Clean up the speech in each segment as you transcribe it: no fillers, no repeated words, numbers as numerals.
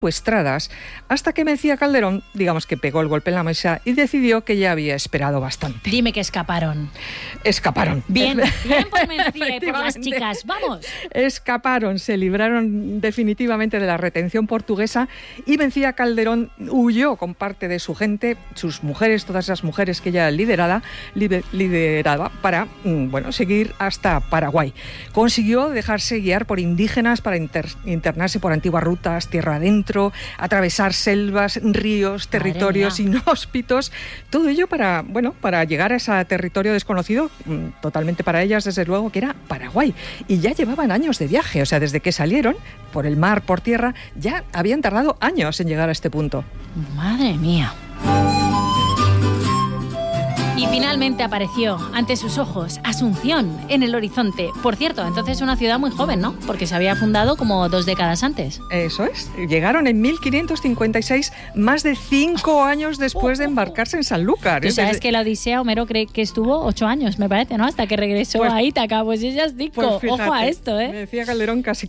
secuestradas, hasta que Mencía Calderón, digamos que pegó el golpe en la mesa y decidió que ya había esperado bastante. Dime que escaparon. Escaparon. Bien por Mencía y por las chicas, ¡vamos! Escaparon, se libraron definitivamente de la retención portuguesa y Mencía Calderón huyó con parte de su gente, sus mujeres, todas esas mujeres que ella lideraba para, seguir hasta Paraguay. Consiguió dejarse guiar por indígenas para internarse por antiguas rutas, tierra adentro, atravesar selvas, ríos, territorios inhóspitos, todo ello para llegar a ese territorio desconocido, totalmente para ellas, desde luego, que era Paraguay. Y ya llevaban años de viaje, o sea, desde que salieron, por el mar, por tierra, ya habían tardado años en llegar a este punto. ¡Madre mía! Y finalmente apareció ante sus ojos Asunción en el horizonte. Por cierto, entonces una ciudad muy joven, ¿no? Porque se había fundado como 2 décadas antes. Eso es. Llegaron en 1556, más de 5 años después de embarcarse en Sanlúcar. Tú sabes que la Odisea, Homero cree que estuvo 8 años, me parece, ¿no? Hasta que regresó a Ítaca. Pues ella es dico. Pues fíjate, ojo a esto, ¿eh? Me decía Calderón casi.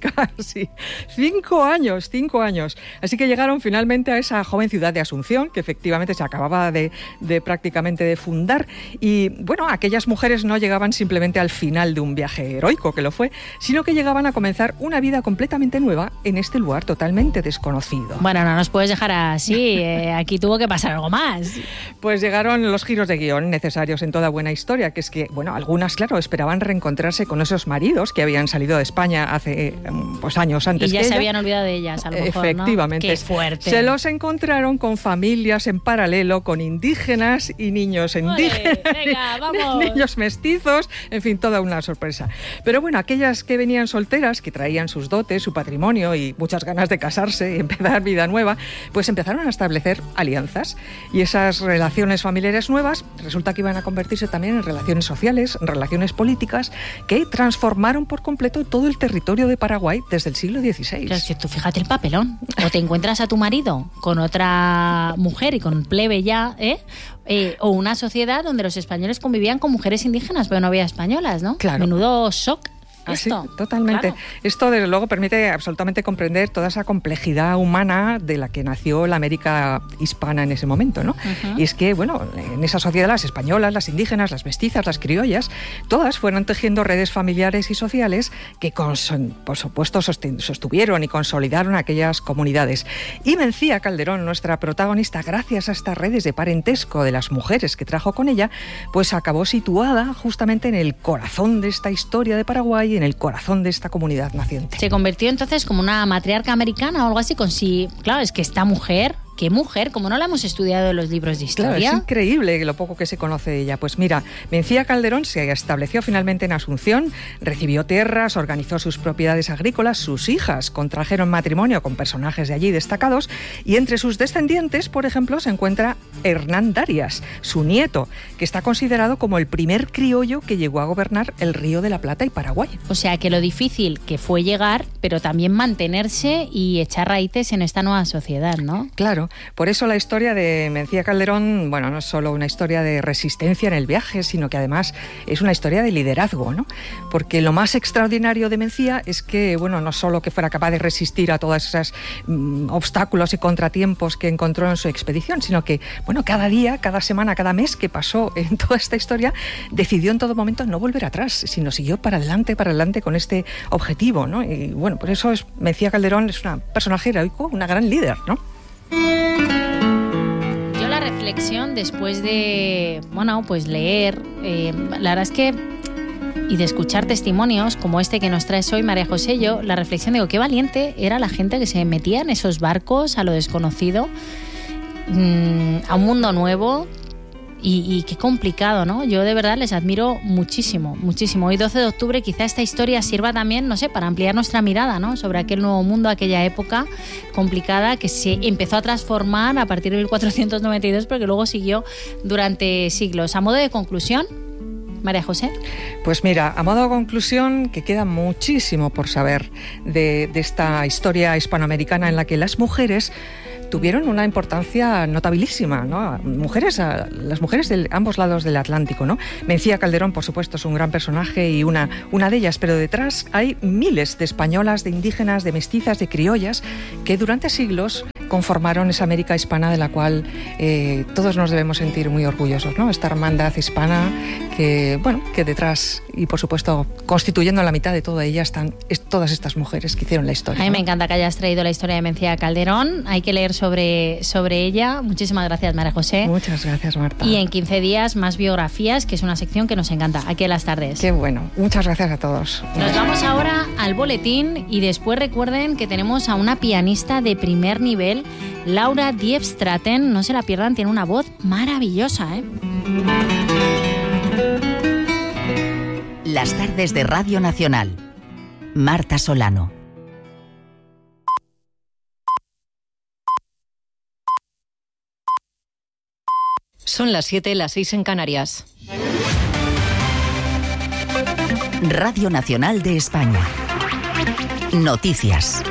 5 años. Así que llegaron finalmente a esa joven ciudad de Asunción, que efectivamente se acababa de prácticamente de fundar. Y bueno, aquellas mujeres no llegaban simplemente al final de un viaje heroico, que lo fue, sino que llegaban a comenzar una vida completamente nueva en este lugar totalmente desconocido. Bueno, no nos puedes dejar así, aquí tuvo que pasar algo más. Pues llegaron los giros de guión necesarios en toda buena historia, que es que, algunas, claro, esperaban reencontrarse con esos maridos que habían salido de España hace años antes. Y ya se habían olvidado de ellas, a lo mejor, efectivamente, ¿no? Qué fuerte. Se los encontraron con familias en paralelo, con indígenas y niños indígenas. Venga, vamos. Niños mestizos, en fin, toda una sorpresa. Pero bueno, aquellas que venían solteras, que traían sus dotes, su patrimonio y muchas ganas de casarse y empezar vida nueva, pues empezaron a establecer alianzas. Y esas relaciones familiares nuevas resulta que iban a convertirse también en relaciones sociales, en relaciones políticas, que transformaron por completo todo el territorio de Paraguay desde el siglo XVI. Claro, es que tú fíjate el papelón. O te encuentras a tu marido con otra mujer y con plebe ya, o una sociedad donde los españoles convivían con mujeres indígenas, pero no había españolas, ¿no? Claro. Menudo shock. Así, totalmente. Claro. Esto, desde luego, permite absolutamente comprender toda esa complejidad humana de la que nació la América hispana en ese momento, ¿no? Uh-huh. Y es que, en esa sociedad las españolas, las indígenas, las mestizas, las criollas, todas fueron tejiendo redes familiares y sociales que, por supuesto, sostuvieron y consolidaron aquellas comunidades. Y Mencía Calderón, nuestra protagonista, gracias a estas redes de parentesco de las mujeres que trajo con ella, pues acabó situada justamente en el corazón de esta historia de Paraguay, en el corazón de esta comunidad naciente. Se convirtió entonces como una matriarca americana o algo así, claro, es que esta mujer... ¿Qué mujer? Como no la hemos estudiado en los libros de historia. Claro, es increíble lo poco que se conoce de ella. Pues mira, Mencía Calderón se estableció finalmente en Asunción, recibió tierras, organizó sus propiedades agrícolas, sus hijas contrajeron matrimonio con personajes de allí destacados y entre sus descendientes, por ejemplo, se encuentra Hernán Darias, su nieto, que está considerado como el primer criollo que llegó a gobernar el Río de la Plata y Paraguay. O sea, que lo difícil que fue llegar, pero también mantenerse y echar raíces en esta nueva sociedad, ¿no? Claro. Por eso la historia de Mencía Calderón, no es solo una historia de resistencia en el viaje, sino que además es una historia de liderazgo, ¿no? Porque lo más extraordinario de Mencía es que, no solo que fuera capaz de resistir a todos esos obstáculos y contratiempos que encontró en su expedición, sino que, cada día, cada semana, cada mes que pasó en toda esta historia, decidió en todo momento no volver atrás, sino siguió para adelante con este objetivo, ¿no? Y por eso Mencía Calderón es un personaje heroico, una gran líder, ¿no? Yo la reflexión después de, leer, la verdad es que, y de escuchar testimonios como este que nos traes hoy, María José, la reflexión digo, qué valiente era la gente que se metía en esos barcos a lo desconocido, a un mundo nuevo. Y qué complicado, ¿no? Yo de verdad les admiro muchísimo, muchísimo. Hoy 12 de octubre quizá esta historia sirva también, para ampliar nuestra mirada, ¿no? Sobre aquel nuevo mundo, aquella época complicada que se empezó a transformar a partir de 1492, pero que luego siguió durante siglos. A modo de conclusión, María José. Pues mira, a modo de conclusión, que queda muchísimo por saber de esta historia hispanoamericana en la que las mujeres tuvieron una importancia notabilísima, ¿no? Las mujeres de ambos lados del Atlántico, ¿no? Mencía Calderón, por supuesto, es un gran personaje y una de ellas, pero detrás hay miles de españolas, de indígenas, de mestizas, de criollas, que durante siglos conformaron esa América hispana de la cual todos nos debemos sentir muy orgullosos, ¿no? Esta hermandad hispana que detrás y por supuesto constituyendo la mitad de toda ella están todas estas mujeres que hicieron la historia. A mí me encanta que hayas traído la historia de Mencía Calderón. Hay que leer sobre ella. Muchísimas gracias, María José. Muchas gracias, Marta. Y en 15 días más biografías, que es una sección que nos encanta aquí en Las Tardes. Qué bueno. Muchas gracias a todos. Nos vamos ahora al boletín y después recuerden que tenemos a una pianista de primer nivel, Laura Diepstraten. No se la pierdan, tiene una voz maravillosa, ¿eh? Las Tardes de Radio Nacional. Marta Solano. Son las 7, las 6 en Canarias. Radio Nacional de España. Noticias.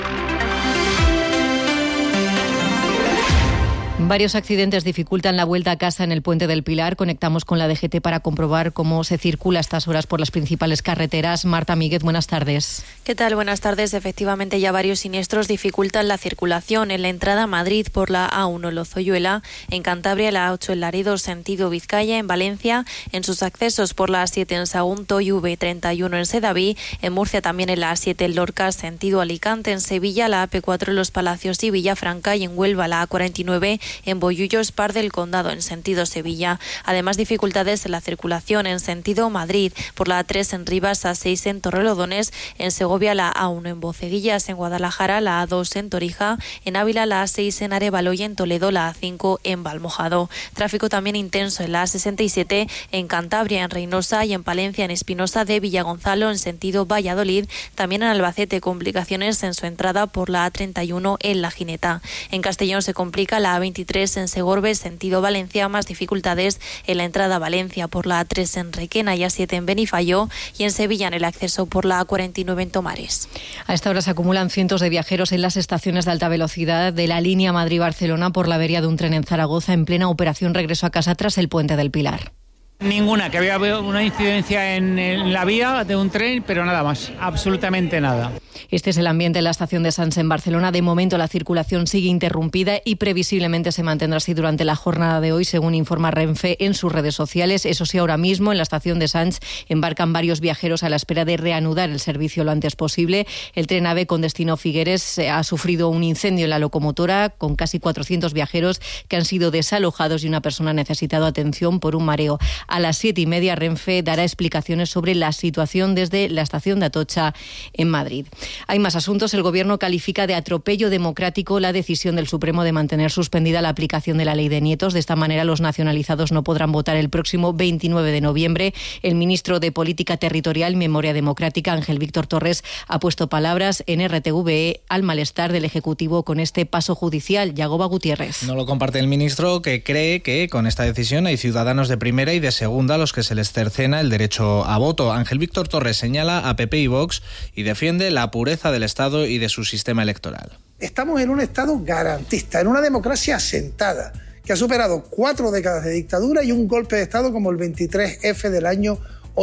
Varios accidentes dificultan la vuelta a casa en el Puente del Pilar. Conectamos con la DGT para comprobar cómo se circula a estas horas por las principales carreteras. Marta Míguez, buenas tardes. ¿Qué tal? Buenas tardes. Efectivamente, ya varios siniestros dificultan la circulación en la entrada a Madrid por la A1 Lozoyuela, en Cantabria la A8 en Laredo, sentido Vizcaya, en Valencia, en sus accesos por la A7 en Sagunto y V31 en Sedaví, en Murcia también en la A7 en Lorca, sentido Alicante, en Sevilla la AP4 en Los Palacios y Villafranca, y en Huelva la A49 en Bollullos, Par del Condado, en sentido Sevilla. Además, dificultades en la circulación en sentido Madrid, por la A3 en Rivas, A6 en Torrelodones, en Segovia la A1 en Boceguillas, en Guadalajara la A2 en Torija, en Ávila la A6 en Arévalo y en Toledo la A5 en Valmojado. Tráfico también intenso en la A67 en Cantabria, en Reynosa, y en Palencia, en Espinosa de Villagonzalo, en sentido Valladolid. También en Albacete, complicaciones en su entrada por la A31 en La Gineta. En Castellón se complica la A23 en Segorbe, sentido Valencia, más dificultades en la entrada a Valencia por la A3 en Requena y A7 en Benifayó, y en Sevilla en el acceso por la A49 en Tomares. A esta hora se acumulan cientos de viajeros en las estaciones de alta velocidad de la línea Madrid-Barcelona por la avería de un tren en Zaragoza en plena operación regreso a casa tras el Puente del Pilar. Ninguna, que había una incidencia en la vía de un tren, pero nada más, absolutamente nada. Este es el ambiente en la estación de Sants en Barcelona. De momento la circulación sigue interrumpida y previsiblemente se mantendrá así durante la jornada de hoy, según informa Renfe en sus redes sociales. Eso sí, ahora mismo en la estación de Sants embarcan varios viajeros a la espera de reanudar el servicio lo antes posible. El tren AVE con destino Figueres ha sufrido un incendio en la locomotora con casi 400 viajeros que han sido desalojados y una persona ha necesitado atención por un mareo. A las 7:30 Renfe dará explicaciones sobre la situación desde la estación de Atocha en Madrid. Hay más asuntos. El Gobierno califica de atropello democrático la decisión del Supremo de mantener suspendida la aplicación de la ley de nietos. De esta manera, los nacionalizados no podrán votar el próximo 29 de noviembre. El ministro de Política Territorial y Memoria Democrática, Ángel Víctor Torres, ha puesto palabras en RTVE al malestar del Ejecutivo con este paso judicial. Yagoba Gutiérrez. No lo comparte el ministro, que cree que con esta decisión hay ciudadanos de primera y de segunda a los que se les cercena el derecho a voto. Ángel Víctor Torres señala a PP y Vox y defiende la pureza del Estado y de su sistema electoral. Estamos en un Estado garantista, en una democracia asentada, que ha superado 4 décadas de dictadura y un golpe de Estado como el 23F del año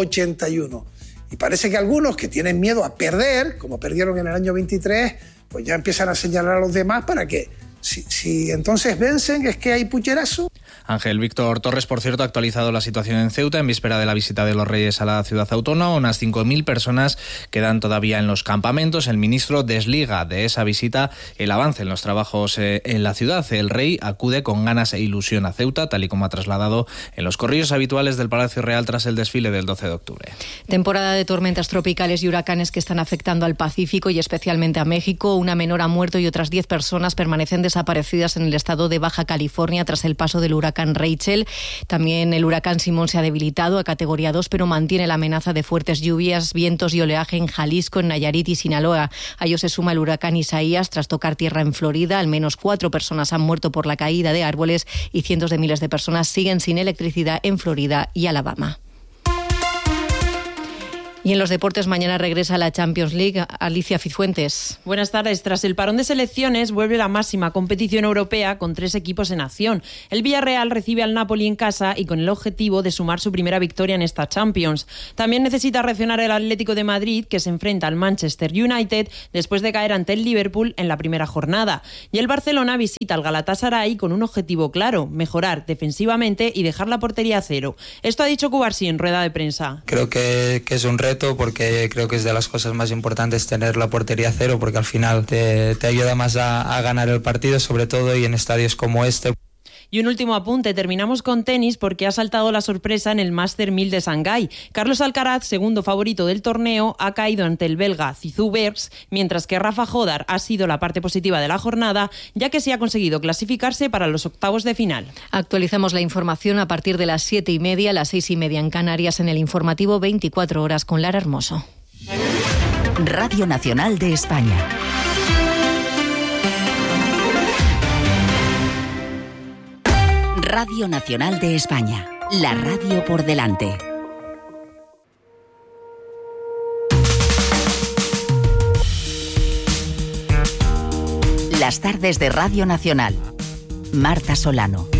81. Y parece que algunos que tienen miedo a perder, como perdieron en el año 23, pues ya empiezan a señalar a los demás para que, si entonces vencen, es que hay pucherazo. Ángel Víctor Torres, por cierto, ha actualizado la situación en Ceuta en víspera de la visita de los Reyes a la ciudad autónoma. Unas 5.000 personas quedan todavía en los campamentos. El ministro desliga de esa visita el avance en los trabajos en la ciudad. El rey acude con ganas e ilusión a Ceuta, tal y como ha trasladado en los corrillos habituales del Palacio Real tras el desfile del 12 de octubre. Temporada de tormentas tropicales y huracanes que están afectando al Pacífico y especialmente a México. Una menor ha muerto y otras 10 personas permanecen desaparecidas en el estado de Baja California tras el paso del huracán Rachel. También el huracán Simón se ha debilitado a categoría 2, pero mantiene la amenaza de fuertes lluvias, vientos y oleaje en Jalisco, en Nayarit y Sinaloa. A ello se suma el huracán Isaías tras tocar tierra en Florida. Al menos 4 personas han muerto por la caída de árboles y cientos de miles de personas siguen sin electricidad en Florida y Alabama. Y en los deportes, mañana regresa la Champions League. Alicia Cifuentes. Buenas tardes. Tras el parón de selecciones, vuelve la máxima competición europea con 3 equipos en acción. El Villarreal recibe al Napoli en casa y con el objetivo de sumar su primera victoria en esta Champions. También necesita reaccionar el Atlético de Madrid, que se enfrenta al Manchester United después de caer ante el Liverpool en la primera jornada. Y el Barcelona visita al Galatasaray con un objetivo claro: mejorar defensivamente y dejar la portería a cero. Esto ha dicho Cubarsí en rueda de prensa. Creo que es un reto, porque creo que es de las cosas más importantes tener la portería a cero, porque al final te ayuda más a ganar el partido, sobre todo y en estadios como este. Y un último apunte, terminamos con tenis porque ha saltado la sorpresa en el Master 1000 de Shanghái. Carlos Alcaraz, segundo favorito del torneo, ha caído ante el belga Zizou Bergs, mientras que Rafa Jodar ha sido la parte positiva de la jornada, ya que sí ha conseguido clasificarse para los octavos de final. Actualizamos la información a partir de las 7:30, las 6:30 en Canarias, en el informativo 24 horas con Lara Hermoso. Radio Nacional de España. Radio Nacional de España, la radio por delante. Las tardes de Radio Nacional. Marta Solano.